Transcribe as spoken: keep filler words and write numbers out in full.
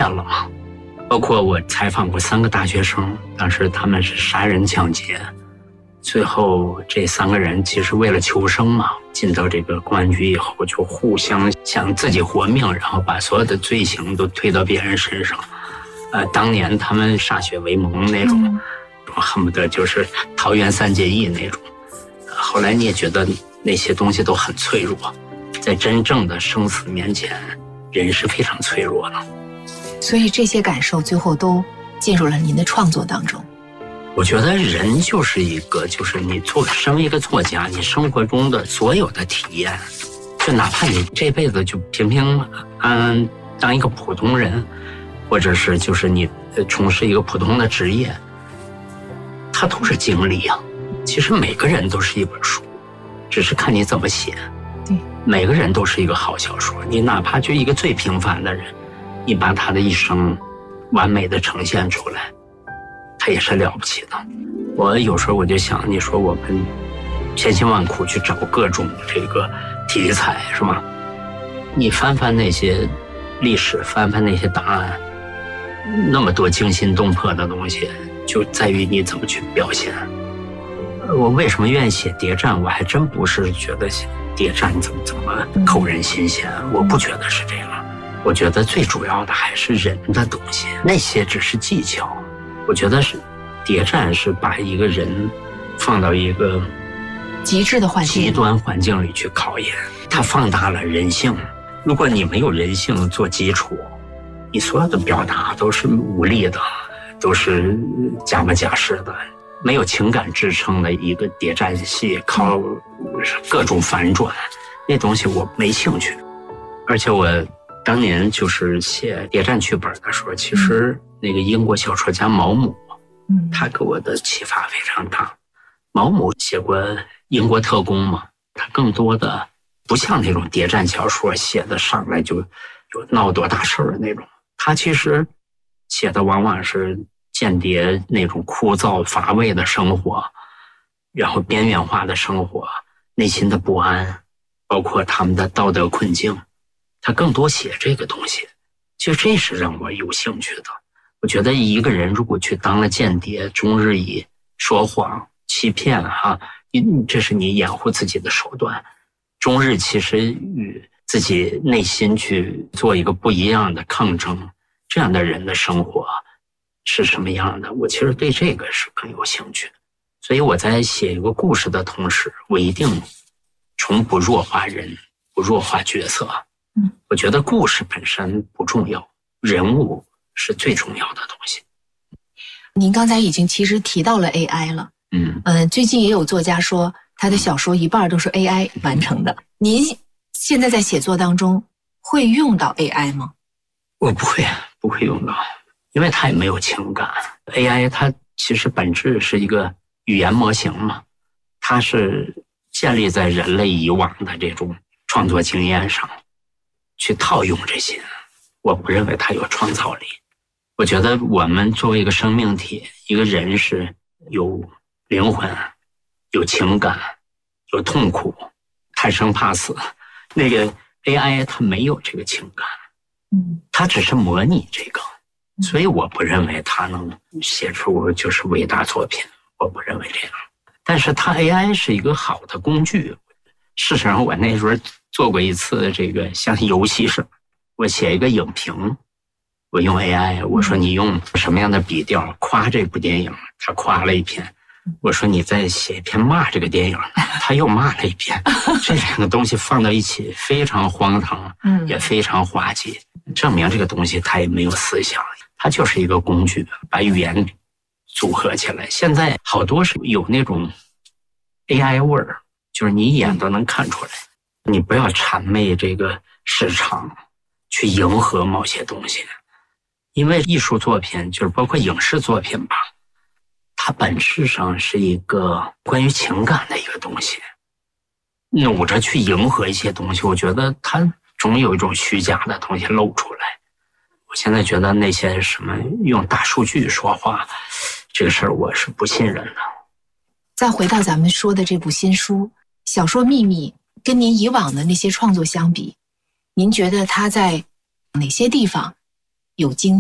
判了嘛。包括我采访过三个大学生，当时他们是杀人抢劫，最后这三个人其实为了求生嘛，进到这个公安局以后就互相想自己活命，然后把所有的罪行都推到别人身上。呃，当年他们歃血为盟那种、嗯、恨不得就是桃园三结义那种。后来你也觉得那些东西都很脆弱，在真正的生死面前，人是非常脆弱的。 所以这些感受最后都进入了您的创作当中。 我觉得人就是一个，就是你做身为一个作家，你生活中的所有的体验，就哪怕你这辈子就平平安安当一个普通人，或者是就是你从事一个普通的职业，它都是经历啊。其实每个人都是一本书，只是看你怎么写。 对， 每个人都是一个好小说，你哪怕就一个最平凡的人，你把他的一生完美的呈现出来，他也是了不起的。我有时候我就想，你说我们千辛万苦去找各种这个题材，是吧？你翻翻那些历史，翻翻那些档案，那么多惊心动魄的东西，就在于你怎么去表现。我为什么愿意写谍战？我还真不是觉得谍战怎么怎么扣人心弦，我不觉得是这样。我觉得最主要的还是人的东西，那些只是技巧。我觉得是谍战是把一个人放到一个极致的环境、 极端环境里去考验，它放大了人性。如果你没有人性做基础，你所有的表达都是无力的，都是假模假式的，没有情感支撑的一个谍战戏，靠各种反转，那东西我没兴趣。而且我当年就是写谍战剧本的时候，其实那个英国小说家毛姆，嗯，他给我的启发非常大。毛姆写过英国特工嘛，他更多的不像那种谍战小说写的上来就就闹多大事儿的那种，他其实写的往往是间谍那种枯燥乏味的生活，然后边缘化的生活，内心的不安，包括他们的道德困境。他更多写这个东西，其实这是让我有兴趣的。我觉得一个人如果去当了间谍，终日以说谎、欺骗哈，这是你掩护自己的手段，终日其实与自己内心去做一个不一样的抗争，这样的人的生活是什么样的？我其实对这个是更有兴趣的。所以我在写一个故事的同时，我一定从不弱化人，不弱化角色。嗯，我觉得故事本身不重要，人物是最重要的东西。 您刚才已经其实提到了 A I 了， 嗯嗯，最近也有作家说他的小说一半都是 A I 完成的。您现在在写作当中会用到 A I 吗？ 我不会，不会用到，因为它也没有情感。A I 它其实本质是一个语言模型嘛，它是建立在人类以往的这种创作经验上去套用这些，我不认为它有创造力。我觉得我们作为一个生命体，一个人是有灵魂、有情感、有痛苦、贪生怕死。那个 A I 它没有这个情感，嗯，它只是模拟这个，所以我不认为它能写出就是伟大作品，我不认为这样。但是它 A I 是一个好的工具。事实上，我那时候做过一次这个像游戏似的，我写一个影评，我用 A I， 我说你用什么样的笔调夸这部电影，他夸了一篇。我说你再写一篇骂这个电影，他又骂了一篇。这两个东西放到一起非常荒唐，也非常滑稽，证明这个东西它也没有思想，它就是一个工具，把语言组合起来。现在好多是有那种 A I 味儿，就是你一眼都能看出来。你不要谄媚这个市场，去迎合某些东西，因为艺术作品就是包括影视作品吧，它本质上是一个关于情感的一个东西。努着去迎合一些东西，我觉得它总有一种虚假的东西露出来。我现在觉得那些什么用大数据说话，这个事儿我是不信任的。 再回到咱们说的这部新书《小说秘密》，跟您以往的那些创作相比，您觉得它在哪些地方有精